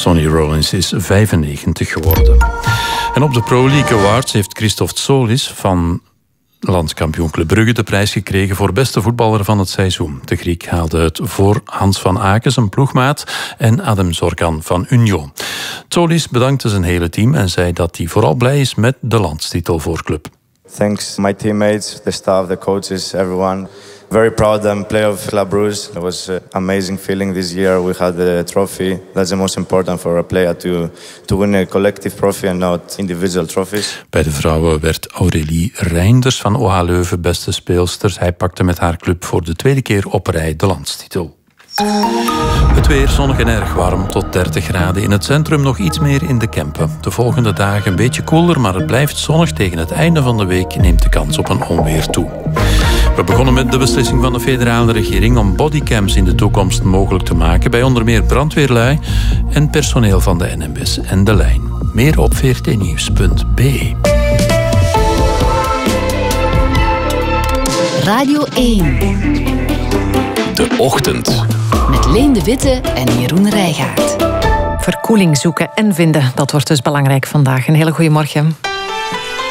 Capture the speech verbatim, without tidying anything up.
Sonny Rollins is vijfennegentig geworden. En op de Pro League Awards heeft Christophe Tsolis van landskampioen Club Brugge de prijs gekregen voor beste voetballer van het seizoen. De Griek haalde het voor Hans van Aken, zijn ploegmaat, en Adem Zorkan van Union. Tsolis bedankte zijn hele team en zei dat hij vooral blij is met de landstitel voor club. Thanks my teammates, the staff, the coaches, everyone. Very proud I'm player of Club Brugge. It was an amazing feeling this year. We had the trophy. That's the most important for a player to, to win a collective trophy and not individual trophies. Bij de vrouwen werd Aurélie Reinders van O H Leuven beste speelster. Hij pakte met haar club voor de tweede keer op rij de landstitel. Het weer zonnig en erg warm, tot dertig graden. In het centrum nog iets meer in de Kempen. De volgende dagen een beetje koeler, maar het blijft zonnig. Tegen het einde van de week neemt de kans op een onweer toe. We begonnen met de beslissing van de federale regering om bodycams in de toekomst mogelijk te maken bij onder meer brandweerlui en personeel van de N M S en de lijn. Meer op v r t nieuws punt b e. Radio één. De Ochtend. Met Leen de Witte en Jeroen Rijgaard. Verkoeling zoeken en vinden, dat wordt dus belangrijk vandaag. Een hele goede morgen.